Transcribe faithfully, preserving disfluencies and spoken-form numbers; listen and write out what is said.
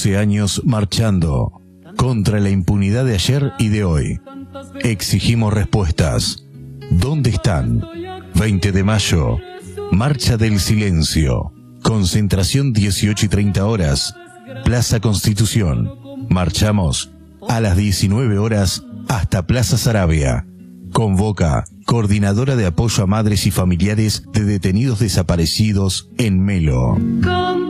doce años marchando contra la impunidad de ayer y de hoy. Exigimos respuestas. ¿Dónde están? veinte de mayo, Marcha del Silencio. Concentración dieciocho y treinta horas, Plaza Constitución. Marchamos a las diecinueve horas hasta Plaza Saravia. Convoca Coordinadora de Apoyo a Madres y Familiares de Detenidos Desaparecidos en Melo.